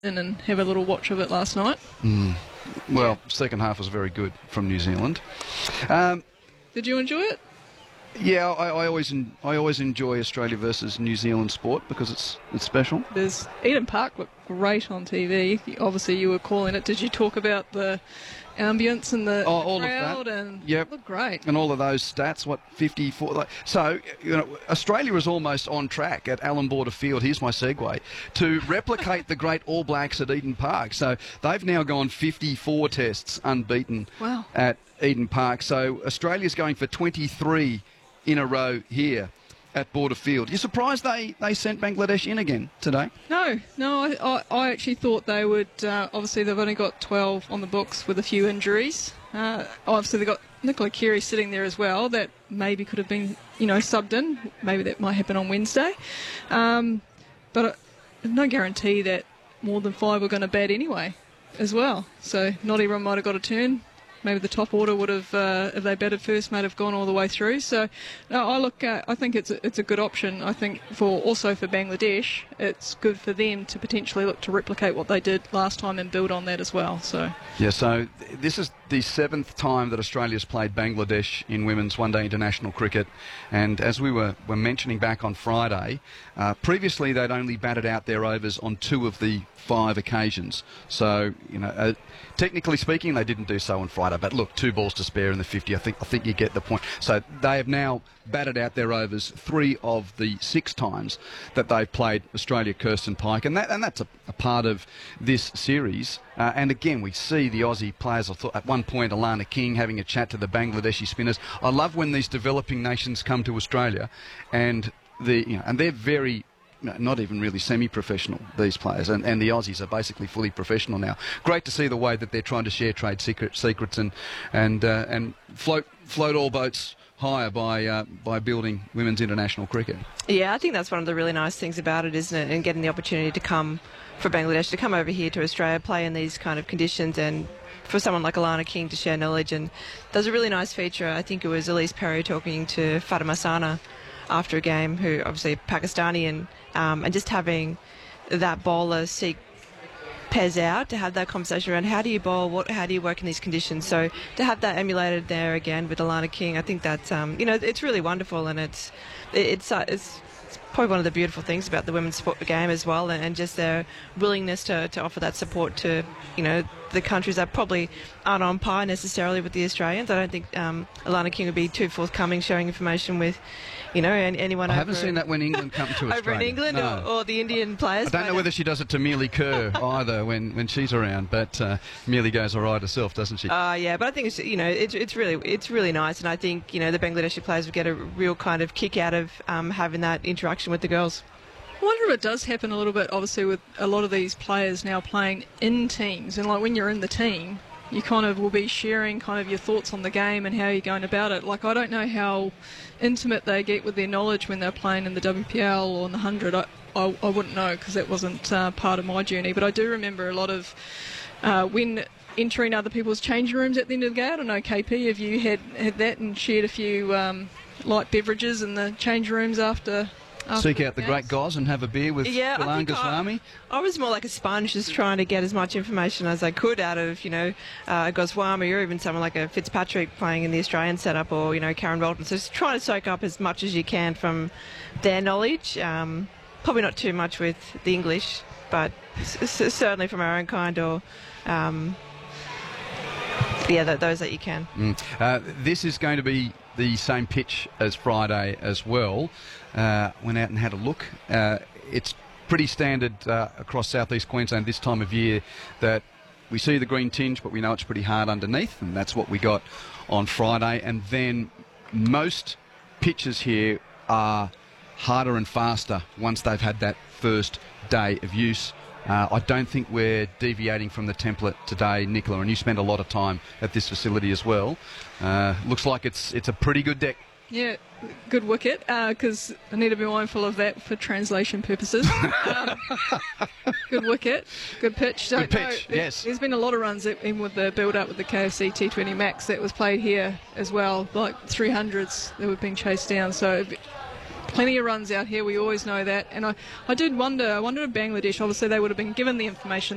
in and have a little watch of it last night. Well, second half was very good from New Zealand. Did you enjoy it? Yeah, I always enjoy Australia versus New Zealand sport because it's special. Eden Park looked great on TV. Obviously, you were calling it. Did you talk about the ambience and the all crowd? of that. And yep. It looked great. And all of those stats, 54. So, Australia is almost on track at Allan Border Field. Here's my segue to replicate the great All Blacks at Eden Park. So they've now gone 54 tests unbeaten at Eden Park. So Australia's going for 23 in a row here at Border Field. You surprised they sent Bangladesh in again today? No, I actually thought they would. Obviously, they've only got 12 on the books with a few injuries. Obviously, they've got Nicola Carey sitting there as well. That maybe could have been, subbed in. Maybe that might happen on Wednesday. But no guarantee that more than 5 were going to bat anyway as well. So not everyone might have got a turn. Maybe the top order would have, if they batted first, might have gone all the way through. So, no, I think it's a good option. I think also for Bangladesh, it's good for them to potentially look to replicate what they did last time and build on that as well. So this is the 7th time that Australia's played Bangladesh in women's one-day international cricket, and as we were mentioning back on Friday, previously they'd only batted out their overs on 2 of the 5 occasions. So technically speaking, they didn't do so on Friday. But look, 2 balls to spare in the 50. I think you get the point. So they have now batted out their overs 3 of the 6 times that they've played Australia, Kirsten Pike, and that's a part of this series. And again, we see the Aussie players. I thought at one point Alana King having a chat to the Bangladeshi spinners. I love when these developing nations come to Australia, and they're very. Not even really semi-professional, these players, and the Aussies are basically fully professional now. Great to see the way that they're trying to share trade secrets and float all boats higher by building women's international cricket. Yeah, I think that's one of the really nice things about it, isn't it? And getting the opportunity to come for Bangladesh to come over here to Australia, play in these kind of conditions, and for someone like Alana King to share knowledge. And there's a really nice feature. I think it was Elise Perry talking to Fatima Sana after a game, who obviously Pakistani, and just having that bowler seek Pez out, to have that conversation around how do you bowl, how do you work in these conditions. So to have that emulated there again with Alana King, I think that's it's really wonderful, and it's probably one of the beautiful things about the women's sport game as well, and just their willingness to offer that support to the countries that probably aren't on par necessarily with the Australians. I don't think Alana King would be too forthcoming sharing information with anyone. I haven't seen that when England come to Australia. Over in England, no. or the Indian players. I don't know whether she does it to Mealy Kerr either when she's around, but Mealy goes all right herself, doesn't she? Yeah, but I think it's really nice, and I think the Bangladeshi players would get a real kind of kick out of having that interaction with the girls. I wonder if it does happen a little bit, obviously, with a lot of these players now playing in teams, and like when you're in the team, you kind of will be sharing kind of your thoughts on the game and how you're going about it. Like, I don't know how intimate they get with their knowledge when they're playing in the WPL or in the 100. I wouldn't know, because that wasn't part of my journey. But I do remember a lot of when entering other people's changing rooms at the end of the game. I don't know, KP, have you had that and shared a few light beverages in the change rooms after seek out the great guys and have a beer with Ghulam Goswami? I was more like a sponge, just trying to get as much information as I could out of, Goswami, or even someone like a Fitzpatrick playing in the Australian setup, or, Karen Bolton. So just trying to soak up as much as you can from their knowledge. Probably not too much with the English, but certainly from our own kind, or... those that you can. This is going to be the same pitch as Friday as well. Went out and had a look. It's pretty standard across southeast Queensland this time of year that we see the green tinge, but we know it's pretty hard underneath, and that's what we got on Friday. And then most pitches here are harder and faster once they've had that first day of use. I don't think we're deviating from the template today, Nicola, and you spend a lot of time at this facility as well. Looks like it's a pretty good deck. Yeah, good wicket, because I need to be mindful of that for translation purposes. Good wicket, good pitch. Good pitch, yes. There's been a lot of runs, even with the build-up with the KFC T20 Max that was played here as well, like 300s that were being chased down. So plenty of runs out here, we always know that. And I did wonder if Bangladesh, obviously they would have been given the information